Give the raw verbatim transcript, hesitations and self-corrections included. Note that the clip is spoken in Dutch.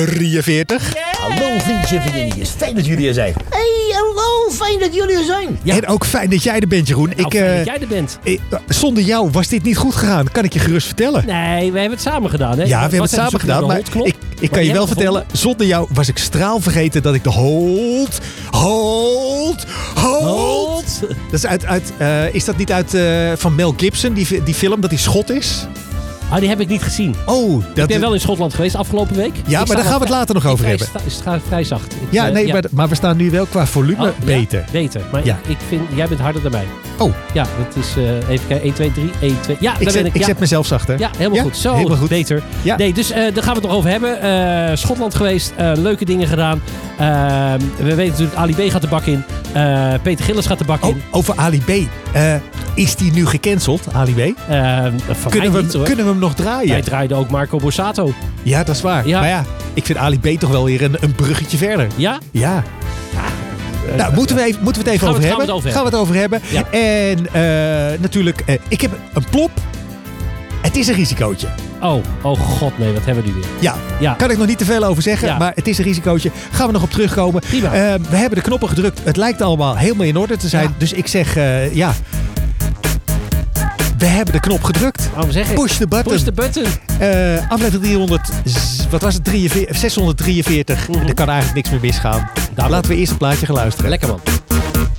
drieënveertig. Hallo vriendjes en vriendinnetjes, fijn dat jullie er zijn. Hey, hallo, fijn dat jullie er zijn. Ja. En ook fijn dat jij er bent, Jeroen. Nou, ik, fijn uh, dat jij er bent. Ik, zonder jou was dit niet goed gegaan, kan ik je gerust vertellen. Nee, we hebben het samen gedaan. Hè? Ja, we hebben het samen gedaan, maar ik, ik kan je wel vertellen, zonder jou was ik straal vergeten dat ik de hold, hold, hold. hold. Dat is uit, uit uh, is dat niet uit uh, van Mel Gibson, die, die film, dat hij Schot is? Ah, die heb ik niet gezien. Oh, dat ik ben wel in Schotland geweest afgelopen week. Ja, ik maar daar gaan we het later nog over hebben. Het gaat vrij zacht. Ik, ja, nee, ja. Maar, maar we staan nu wel qua volume oh, beter. Ja, beter. Maar ja. ik, ik vind, jij bent harder dan mij. Oh. Ja, dat is, uh, even kijken, één, twee, drie, één, twee. Ja, ik daar zet, ben ik. Ik ja. zet mezelf zachter. Ja, helemaal ja? goed. Zo, helemaal goed. beter. Ja. Nee, dus uh, daar gaan we het nog over hebben. Uh, Schotland geweest, uh, leuke dingen gedaan. Uh, we weten natuurlijk, Ali B gaat de bak in. Uh, Peter Gillis gaat de bak oh, in. Over Ali B. Uh, is die nu gecanceld, Ali B? Uh, kunnen, we, niet, hoor. kunnen we hem nog draaien? Wij draaiden ook Marco Borsato. Ja, dat is waar. Ja. Maar ja, ik vind Ali B toch wel weer een, een bruggetje verder. Ja? Ja. Uh, nou, moeten we, even, moeten we het even over, we, hebben? Gaan we het over gaan we het over hebben? Ja. En uh, natuurlijk, uh, ik heb een plop. Het is een risicootje. Oh, oh god, nee, wat hebben we nu weer? Ja, ja. Kan ik nog niet te veel over zeggen, ja. maar het is een risicootje. Gaan we nog op terugkomen. Uh, we hebben de knoppen gedrukt. Het lijkt allemaal helemaal in orde te zijn. Ja. Dus ik zeg, uh, ja... We hebben de knop gedrukt. Oh, zeg ik. Push the button. Push the button. Uh, aflevering driehonderd, wat was het? drieënveertig, zeshonderddrieënveertig. Mm-hmm. Er kan eigenlijk niks meer misgaan. Daarom. Laten we eerst een plaatje gaan luisteren. Lekker man.